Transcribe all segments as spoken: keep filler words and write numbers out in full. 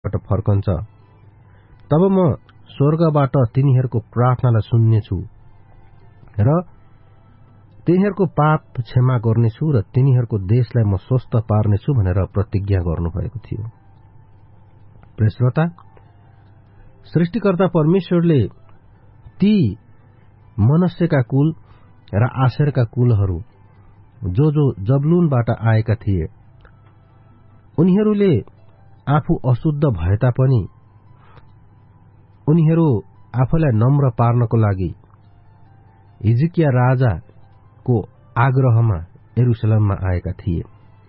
देशबाट फर्कन्छ तब म स्वर्गबाट तिनीहरूको प्रार्थनालाई सुन्नेछु र तिनीहरूको पाप क्षमा गर्नेछु र तिनीहरूको देशलाई म स्वस्थ पार्नेछु भनेर प्रतिज्ञा गर्नुभएको थियो। प्रिय श्रोता, सृष्टिकर्ता परमेश्वरले ती मनस्यका कुल र आशेरका कुलहरू जो जो जबलूनबाट आएका थिए, उनीहरूले आफू अशुद्ध भए तापनि उनीहरू आफूलाई नम्र पार्नको लागि हिजकिया राजाको आग्रहमा यरुशलेममा आएका थिए।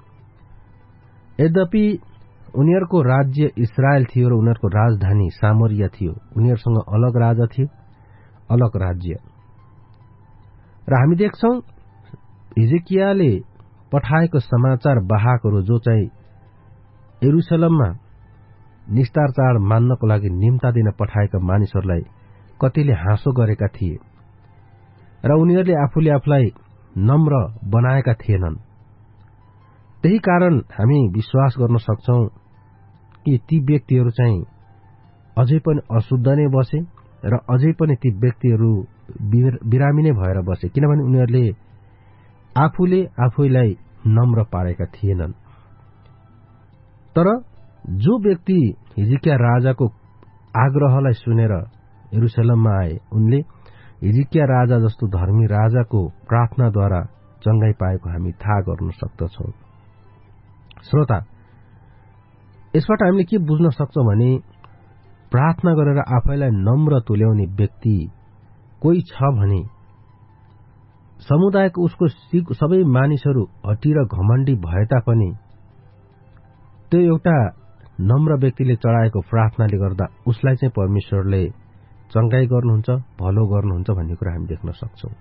यद्यपि उनीहरूको राज्य इस्रायल थियो र उनीहरूको राजधानी सामरिया थियो। उनीहरूसँग अलग राजा थियो, अलग राज्य। र हामी देख्छौं हिजकियाले पठाएको समाचार वाहकहरू जो चाहिँ यरुशलेममा निस्तार चाड मान्नको लागि निम्ता दिन पठाएका मानिसहरूलाई कतिले हाँसो गरेका थिए र उनीहरूले आफूले आफूलाई नम्र बनाएका थिएनन्। त्यही कारण हामी विश्वास गर्न सक्छौं कि ती व्यक्तिहरू चाहिँ अझै पनि अशुद्ध नै बसे र अझै पनि ती व्यक्तिहरू बिरामी नै भएर बसे, किनभने उनीहरूले आफूले आफूलाई नम्र पारेका थिएनन्। तर जो व्यक्ति हिजकिया राजाको आग्रहलाई सुनेर यरुशलेममा आए, उनले हिजकिया राजा जस्तो धर्मी राजाको प्रार्थनाद्वारा चंगाई पाएको हामी थाहा गर्न सक्दछौं। श्रोता, यसबाट हामीले के बुझ्न सक्छौं भने प्रार्थना गरेर आफैलाई नम्र तुल्याउने व्यक्ति कोही छ भने समुदायको उसको सबै मानिसहरू हटी र घमण्डी भए तापनि त्यो एउटा नम्र व्यक्तिले चढाएको प्रार्थनाले गर्दा उसलाई चाहिँ परमेश्वरले चंगाई गर्नुहुन्छ, भलो गर्नुहुन्छ भन्ने कुरा हामी देख्न सक्छौं।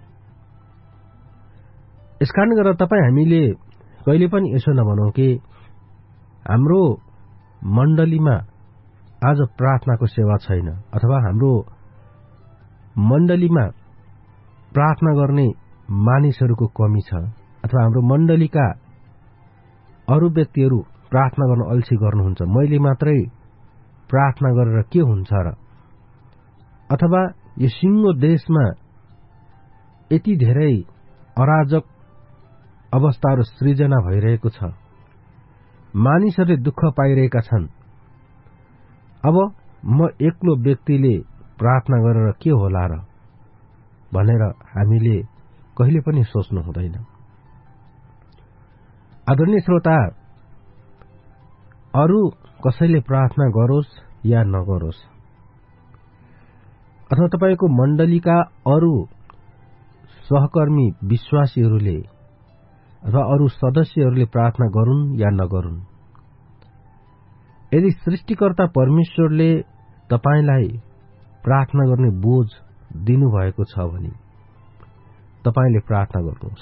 यसकारण गरेर तपाईँ हामीले कहिले पनि यसो नभनौं कि हाम्रो मण्डलीमा आज प्रार्थनाको सेवा छैन, अथवा हाम्रो मण्डलीमा प्रार्थना गर्ने मानिसहरूको कमी छ, अथवा हाम्रो मण्डलीका अरू व्यक्तिहरू प्रार्थना गर्न अल्छी गर्नुहुन्छ, मैले मात्रै प्रार्थना गरेर के हुन्छ र, अथवा यो सिङ्गो देशमा यति धेरै अराजक अवस्थाहरू सृजना भइरहेको छ, मानिसहरूले दुःख पाइरहेका छन्, अब म एक्लो व्यक्तिले प्रार्थना गरेर के होला र भनेर हामीले कहिले पनि सोच्नु हुँदैन। आदरणीय श्रोता, अरू कसैले प्रार्थना गरोस् या नगरोस्, अथवा तपाईको मण्डलीका अरू सहकर्मी विश्वासीहरूले अथवा अरू सदस्यहरूले प्रार्थना गरून् या नगरून्, यदि सृष्टिकर्ता परमेश्वरले तपाईलाई प्रार्थना गर्ने बोझ दिनुभएको छ भने तपाईले प्रार्थना गर्नुहोस्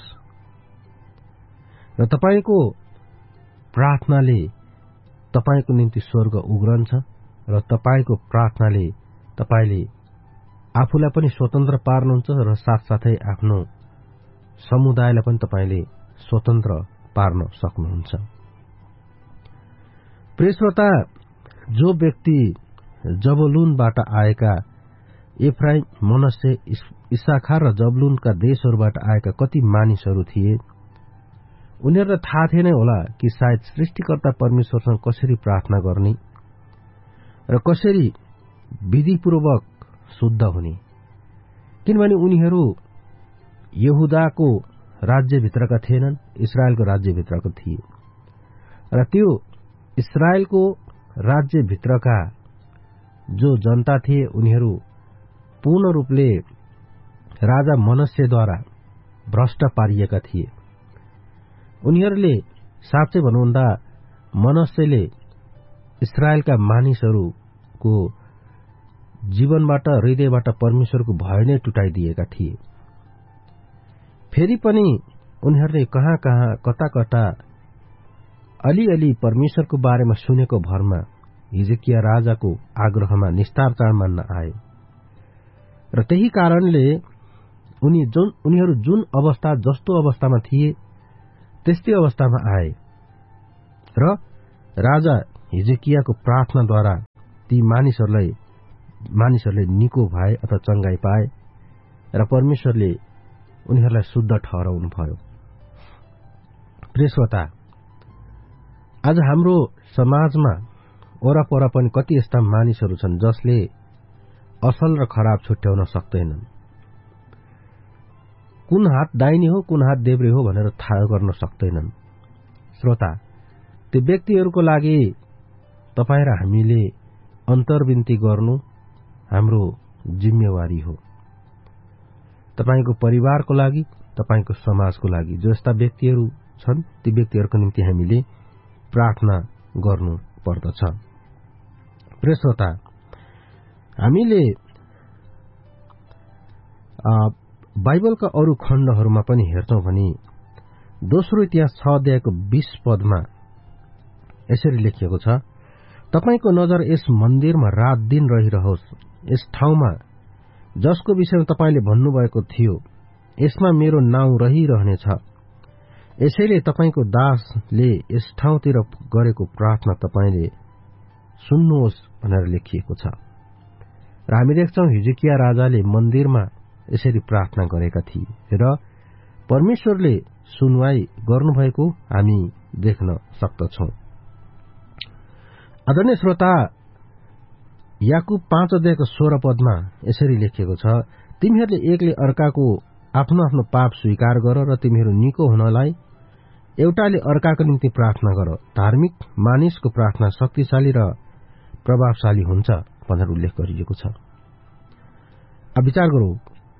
र तपाईको प्रार्थनाले तपाईको निम्ति स्वर्ग उग्रन्छ र तपाईको प्रार्थनाले तपाईले आफूलाई पनि स्वतन्त्र पार्नुहुन्छ र साथसाथै आफ्नो समुदायलाई पनि तपाईले स्वतन्त्र पार्न सक्नुहुन्छ। प्रिय श्रोता, जो व्यक्ति जबलूनबाट आएका एफ्राइम, मनस्से, इसाखार र जबलूनका देशहरूबाट आएका कति मानिसहरू थिए, उनीहरूलाई थाहा थिएन होला कि सायद सृष्टिकर्ता परमेश्वरसँग कसरी प्रार्थना गर्ने र कसरी विधिपूर्वक शुद्ध हुने, किनभने उनीहरू यहुदाको राज्यभित्रका थिएनन्, इस्रायलको राज्यभित्रका थिए र त्यो इस्रायलको राज्यभित्रका जो जनता थिए उनीहरू पूर्ण रूपले राजा मनस्सेद्वारा भ्रष्ट पारिएका थिए। उनीहरूले साँच्चै भन्नुभन्दा मनस्सेले इस्रायलका मानिसहरूको जीवनबाट, हृदयबाट परमेश्वरको भय नै टुटाइदिएका थिए। फेरि पनि उनीहरूले कहाँ कहाँ कता कता अलिअलि परमेश्वरको बारेमा सुनेको भरमा हिजकिया राजाको आग्रहमा निस्तार चाड मान्न आए र त्यही कारणले उनी जुन उनीहरू जुन अवस्था जस्तो अवस्थामा थिए त्यस्तै अवस्थामा आए र राजा हिजकियाको प्रार्थनाद्वारा ती मानिसहरूलाई मानिसहरूले निको भए अथवा चंगाई पाए र परमेश्वरले उनीहरूलाई शुद्ध ठहराउनु भयो। प्रिय श्रोता, आज हाम्रो समाजमा वरपर पनि कति यस्ता मानिसहरू छन् जसले असल र खराब छुट्याउन सक्दैनन्। कुन हात दाहिने हो कुन हात देब्रे हो भनेर थाहा गर्न सक्दैनन्। श्रोता, त्यो व्यक्तिहरूको लागि तपाईँ र हामीले अन्तर्विन्ती गर्नु हाम्रो जिम्मेवारी हो। तपाईको परिवारको लागि, तपाईको समाजको लागि जो यस्ता व्यक्तिहरू छन् ती व्यक्तिहरूको निम्ति हामीले प्रार्थना गर्नु पर्दछ। प्रिय श्रोता, हामीले बाइबलका अरू खण्डहरूमा पनि हेर्छौं भने दोस्रो इतिहास छ अध्यायको बीस पदमा यसरी लेखिएको छ, तपाईको नजर यस मन्दिरमा रात दिन रहिरहोस्, यस ठाउँमा जसको विषयमा तपाईले भन्नुभएको थियो यसमा मेरो नाउँ रहिरहनेछ। यसैले तपाईको दासले यस ठाउँतिर गरेको प्रार्थना तपाईले सुन्नुहोस् भनेर लेखिएको छ। र हामी देख्छौं हिजकिया राजाले मन्दिरमा यसरी प्रार्थना गरेका थिए र परमेश्वरले सुनवाई गर्नुभएको हामी देख्न सक्दछौं। आदरणीय श्रोता, याकूब पाँच अध्यायको सोह्र पदमा यसरी लेखिएको छ, तिमीहरूले एकले अर्काको आफ्नो आफ्नो पाप स्वीकार गर र तिमीहरू निको हुनलाई एउटाले अर्काको निम्ति प्रार्थना गर। धार्मिक मानिसको प्रार्थना शक्तिशाली र प्रभावशाली हुन्छ भनेर उल्लेख गरिएको छ। अब विचार गरौं,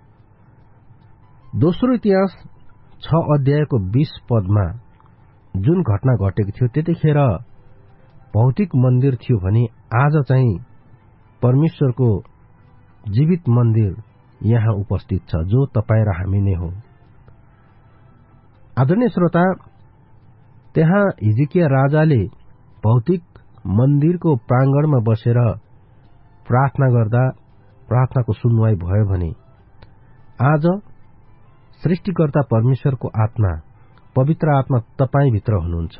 दोस्रो इतिहास छ अध्यायको बीस पदमा जुन घटना घटेको थियो त्यतिखेर भौतिक मन्दिर थियो भने आज चाहिँ परमेश्वरको जीवित मन्दिर यहाँ उपस्थित छ जो तपाईँ र हामी नै हो। आदरणीय श्रोता, त्यहाँ हिजकिया राजाले भौतिक मन्दिरको प्रांगणमा बसेर प्रार्थना गर्दा प्रार्थनाको सुनवाई भयो भने आज सृष्टिकर्ता परमेश्वरको आत्मा, पवित्र आत्मा तपाईँभित्र हुनुहुन्छ,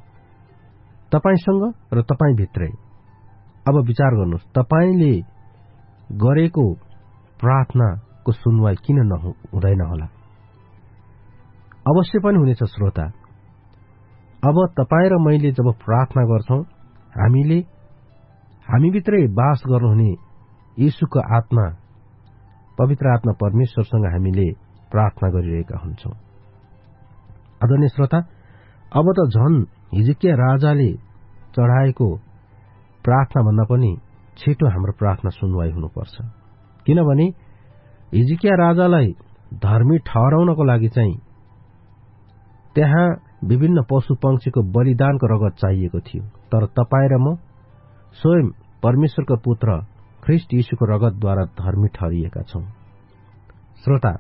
तपाईसँग र तपाईँभित्रै। अब विचार गर्नुहोस्, तपाईले गरेको प्रार्थनाको सुनवाई किन हुँदैन होला? अवश्य पनि हुनेछ श्रोता। अब तपाईँ र मैले जब प्रार्थना गर्छौं हामीले हामीभित्रै वास गर्नुहुने यीशुको आत्मा, पवित्र आत्मा परमेश्वरसँग हामीले प्रार्थना गरिरहेका हुन्छौं। आदरणीय श्रोता, अब त झन हिजकिया राजाले चढाएको प्रार्थना भन्दा पनि छिटो हाम्रो प्रार्थना सुनवाई हुनुपर्छ। किनभने हिजकिया राजालाई धर्मी ठहराउनको लागि चाहिँ त्यहाँ विभिन्न पशु पंक्षीको बलिदानको रगत चाहिएको थियो, तर तपाईँ र म स्वयं परमेश्वरको पुत्र ख्रीष्ट यीशुको रगतद्वारा धर्मी ठहरिएका छौं। श्रोता,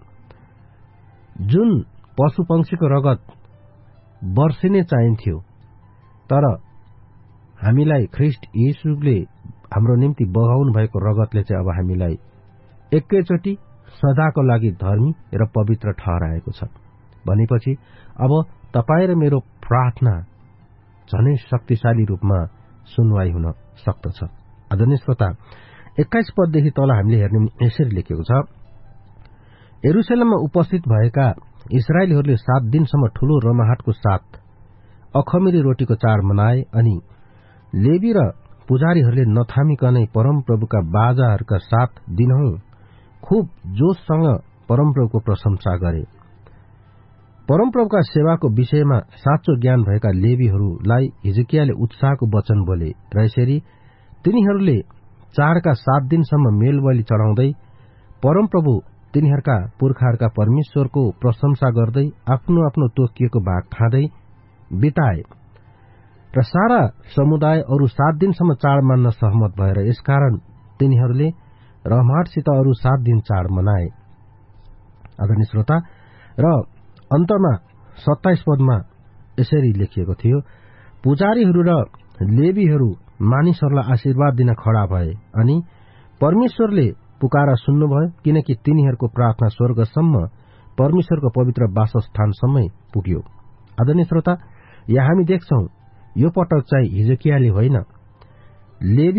जुन पशु पंक्षीको रगत वर्षिनै चाहिन्थ्यो, तर हामीलाई ख्रीष्ट यीशुले हाम्रो निम्ति बगाउनु भएको रगतले चाहिँ अब हामीलाई एकैचोटि सदाको लागि धर्मी र पवित्र ठहराएको छ। भनेपछि अब तपाईँ र मेरो प्रार्थना झनै शक्तिशाली रूपमा सुनवाई हुन सक्दछ। आदरणीय श्रोता, एक्काइस पददेखि तल हामीले हेर्ने यसरी लेखेको छ, यरुशलेममा उपस्थित भएका इस्राएलीहरूले सात दिनसम्म ठूलो रमाहाटको साथ अखमिरी रोटीको चाड मनाए अनि लेवी र पुजारीहरूले नथामिकनै परमप्रभुका बाजाहरूका साथ दिनहुँ खूब जोशसँग परमप्रभुको प्रशंसा गरे। परमप्रभुका सेवाको विषयमा साँचो ज्ञान भएका लेवीहरूलाई हिजकियाले उत्साहको वचन बोले र यसरी तिनीहरूले चाडका सात दिनसम्म मेलबलि चढाउँदै परमप्रभु तिनीहरूका पुर्खाहरूका परमेश्वरको प्रशंसा गर्दै आफ्नो आफ्नो तोकिएको भाग खाँदै बिताए र सारा समुदाय अरू सात दिनसम्म चाड मान्न सहमत भएर यसकारण तिनीहरूले रहमाटसित अरू सात दिन चाड मनाए। आदरणीय श्रोता, र अन्तमा सत्ताइस पदमा यसरी लेखिएको थियो, पुजारीहरू र लेवीहरू मानिसहरूलाई आशीर्वाद दिन खडा भए अनि परमेश्वरले पुकारा सुन्नुभयो, किनकि तिनीहरूको प्रार्थना स्वर्गसम्म परमेश्वरको पवित्र वासस्थानसम्मै पुग्यो। आदरणीय श्रोता, यहाँ हामी देख्छौं यो पटक चाहिँ हिजकियाले होइन, लेवीहरू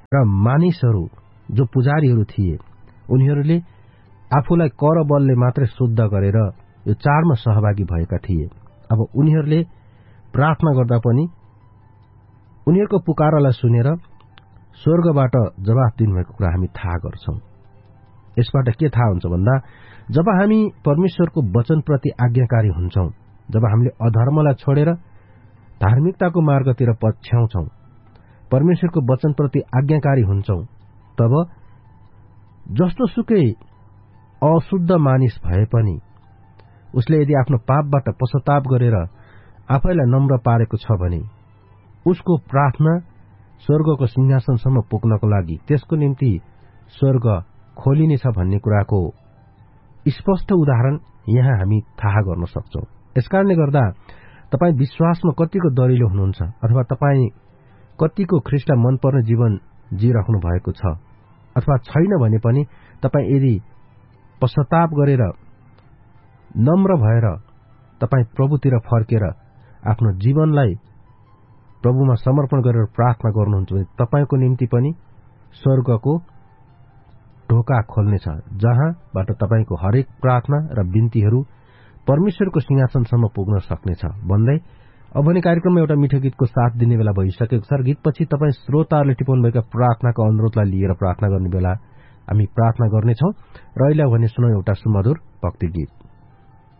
र मानिसहरू जो पुजारीहरू थिए उनीहरूले आफूलाई कर बलले मात्रै शुद्ध गरेर यो चाडमा सहभागी भएका थिए। अब उनीहरूले प्रार्थना गर्दा पनि उनीहरूको पुकारलाई सुनेर स्वर्गबाट जवाफ दिनुभएको कुरा हामी थाहा गर्छौं। यसबाट के थाहा हुन्छ भन्दा जब हामी परमेश्वरको वचनप्रति आज्ञाकारी हुन्छौं, जब हामीले अधर्मलाई छोडेर धार्मिकताको मार्गतिर पछ्याउँछौं, परमेश्वरको वचनप्रति आज्ञाकारी हुन्छौं, तब जस्तो सुकै अशुद्ध मानिस भए पनि उसले यदि आफ्नो पापबाट पश्चाताप गरेर आफैलाई नम्र पारेको छ भने उसको प्रार्थना स्वर्गको सिंहासनसम्म पुग्नको लागि त्यसको निम्ति स्वर्ग खोलिनेछ भन्ने कुराको स्पष्ट उदाहरण यहाँ हामी थाहा गर्न सक्छौं। यसकारणले गर्दा तपाई विश्वासमा कतिको दरिलो हुनुहुन्छ अथवा तपाई कतिको ख्रीष्टलाई मनपर्ने जीवन जिराख्नु भएको छ अथवा छैन भने पनि तपाई यदि पश्चाताप गरेर नम्र भएर तपाई प्रभुतिर फर्केर आफ्नो जीवनलाई प्रभुमा समर्पण गरेर प्रार्थना गर्नुहुन्छ भने तपाईको निम्ति पनि स्वर्गको ढोका खोल्नेछ, जहाँबाट तपाईको हरेक प्रार्थना र बिन्तीहरू परमेश्वरको सिंहासनसम्म पुग्न सक्नेछ भन्दै अब भने कार्यक्रममा एउटा मिठो गीतको साथ दिने बेला भइसकेको छ। गीतपछि तपाईँ श्रोताहरूले टिपाउनुभएका प्रार्थनाको अनुरोधलाई लिएर प्रार्थना गर्ने बेला हामी प्रार्थना गर्नेछौं र अहिले भने सुनौ एउटा सुमधुर भक्ति गीत।